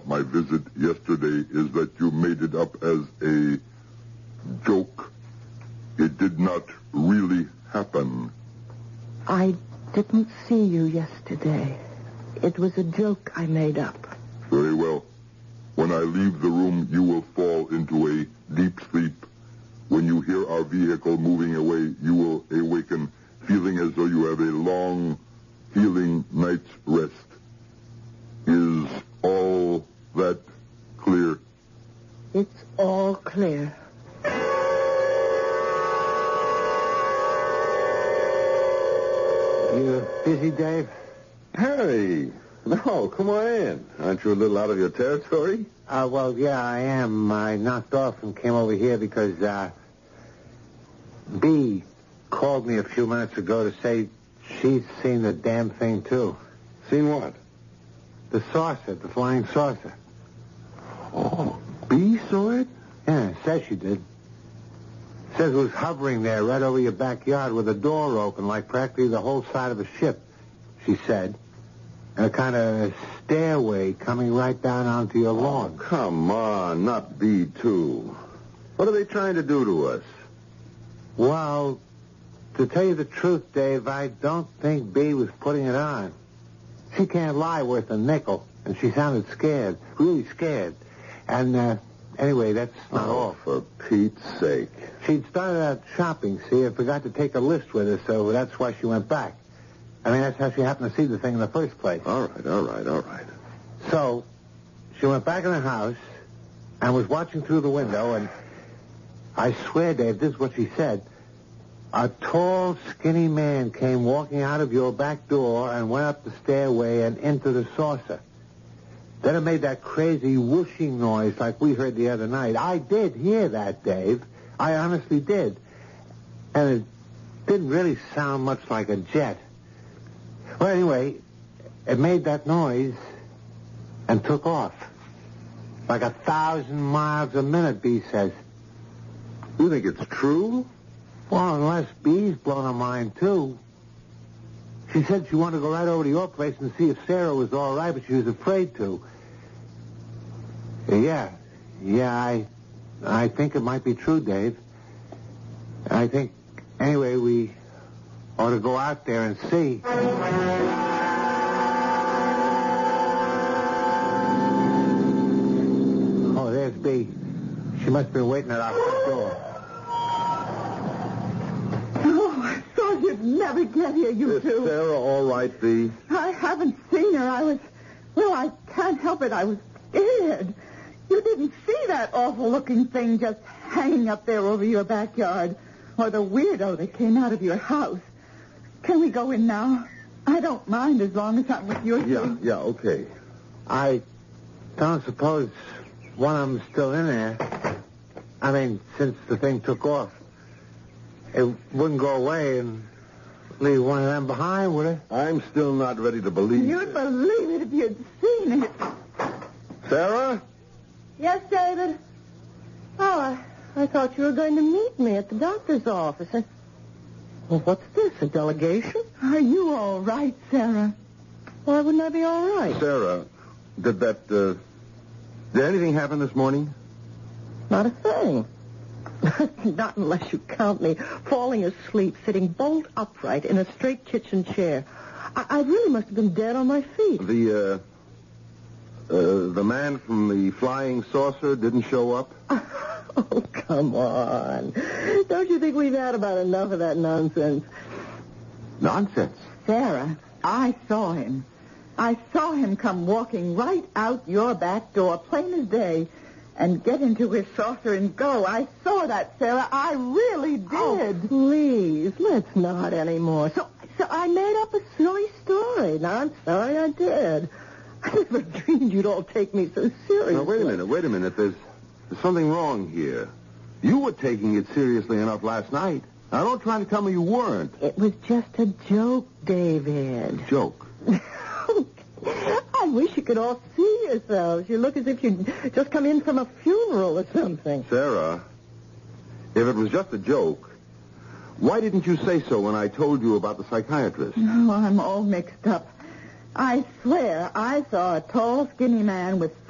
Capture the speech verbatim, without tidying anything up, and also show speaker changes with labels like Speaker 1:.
Speaker 1: about my visit yesterday is that you made it up as a joke. It did not really happen.
Speaker 2: I didn't see you yesterday. It was a joke I made up.
Speaker 1: Very well. When I leave the room, you will fall into a deep sleep. When you hear our vehicle moving away, you will awaken feeling as though you have a long, healing night's rest. Is all that clear?
Speaker 2: It's all clear.
Speaker 3: You busy, Dave?
Speaker 4: Harry! No, come on in. Aren't you a little out of your territory?
Speaker 3: Uh, well, yeah, I am. I knocked off and came over here because, uh, B called me a few minutes ago to say she's seen the damn thing, too.
Speaker 4: Seen what?
Speaker 3: The saucer, the flying saucer.
Speaker 4: Oh, B saw it?
Speaker 3: Yeah, says she did. Says it was hovering there right over your backyard with a door open like practically the whole side of a ship, she said. And a kind of stairway coming right down onto your lawn.
Speaker 4: Oh, come on, not B, too. What are they trying to do to us?
Speaker 3: Well, to tell you the truth, Dave, I don't think B was putting it on. She can't lie worth a nickel, and she sounded scared, really scared. And, uh, anyway, that's not
Speaker 4: oh,
Speaker 3: all.
Speaker 4: For Pete's sake.
Speaker 3: She'd started out shopping, see, and forgot to take a list with her, so that's why she went back. I mean, that's how she happened to see the thing in the first place.
Speaker 4: All right, all right, all right.
Speaker 3: So, she went back in the house and was watching through the window, and I swear, Dave, this is what she said. A tall, skinny man came walking out of your back door and went up the stairway and into the saucer. Then it made that crazy whooshing noise like we heard the other night. I did hear that, Dave. I honestly did. And it didn't really sound much like a jet. Well, anyway, it made that noise and took off. Like a thousand miles a minute, B says.
Speaker 4: You think it's true?
Speaker 3: Well, unless B's blown her mind, too. She said she wanted to go right over to your place and see if Sarah was all right, but she was afraid to. Yeah. Yeah, I I think it might be true, Dave. I think, anyway, we ought to go out there and see. Oh, there's B. She must have been waiting at our front door.
Speaker 5: Oh, I thought you'd never get here, you
Speaker 4: Is
Speaker 5: two.
Speaker 4: Sarah all right, B?
Speaker 5: I haven't seen her. I was, well, I can't help it. I was scared. You didn't see that awful-looking thing just hanging up there over your backyard, or the weirdo that came out of your house. Can we go in now? I don't mind as long as I'm with you.
Speaker 4: Yeah, yeah, okay.
Speaker 3: I don't suppose one of them's still in there. I mean, since the thing took off. It wouldn't go away and leave one of them behind, would it?
Speaker 4: I'm still not ready to believe
Speaker 5: You'd
Speaker 4: it.
Speaker 5: believe it if you'd seen it.
Speaker 4: Sarah?
Speaker 2: Yes, David? Oh, I, I thought you were going to meet me at the doctor's office. I, well, what's this, a delegation?
Speaker 5: Are you all right, Sarah?
Speaker 2: Why wouldn't I be all right?
Speaker 4: Sarah, did that, uh, did anything happen this morning?
Speaker 2: Not a thing. Not unless you count me falling asleep, sitting bolt upright in a straight kitchen chair. I, I really must have been dead on my feet.
Speaker 4: The, uh, uh, the man from the flying saucer didn't show up?
Speaker 2: Oh, come on. Don't you think we've had about enough of that nonsense?
Speaker 4: Nonsense.
Speaker 5: Sarah, I saw him. I saw him come walking right out your back door, plain as day, and get into his saucer and go. I saw that, Sarah. I really did.
Speaker 2: Oh, please, let's not anymore. So, so I made up a silly story. Now, I'm sorry I did. I never dreamed you'd all take me so seriously.
Speaker 4: Now, wait a minute, wait a minute. There's, there's something wrong here. You were taking it seriously enough last night. Now, don't try to tell me you weren't.
Speaker 2: It was just a joke, David.
Speaker 4: Joke.
Speaker 2: I wish you could all see yourselves. You look as if you'd just come in from a funeral or something.
Speaker 4: Sarah, if it was just a joke, why didn't you say so when I told you about the psychiatrist?
Speaker 5: No, I'm all mixed up. I swear I saw a tall, skinny man with